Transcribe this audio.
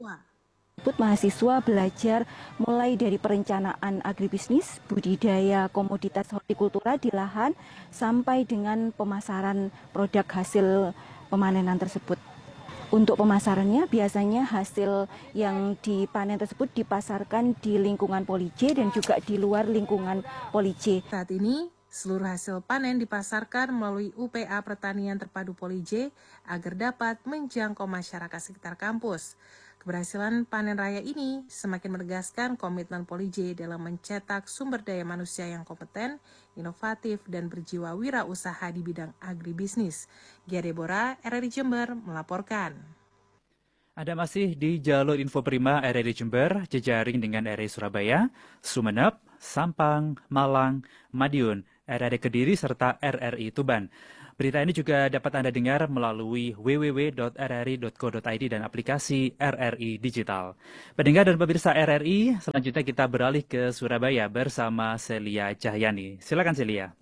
Mahasiswa belajar mulai dari perencanaan agribisnis, budidaya komoditas hortikultura di lahan, sampai dengan pemasaran produk hasil pemanenan tersebut. Untuk pemasarannya biasanya hasil yang dipanen tersebut dipasarkan di lingkungan Poli J dan juga di luar lingkungan Poli J. Saat ini, seluruh hasil panen dipasarkan melalui UPA Pertanian Terpadu Poli J agar dapat menjangkau masyarakat sekitar kampus. Keberhasilan panen raya ini semakin menegaskan komitmen Poli J dalam mencetak sumber daya manusia yang kompeten, inovatif, dan berjiwa wirausaha di bidang agribisnis. Gia Deborah, RRI Jember, melaporkan. Anda masih di jalur Info Prima RRI Jember, jejaring dengan RRI Surabaya, Sumeneb, Sampang, Malang, Madiun, RRI Kediri, serta RRI Tuban. Berita ini juga dapat Anda dengar melalui www.rri.co.id dan aplikasi RRI Digital. Pendengar dan pemirsa RRI, selanjutnya kita beralih ke Surabaya bersama Celia Cahyani. Silakan Celia.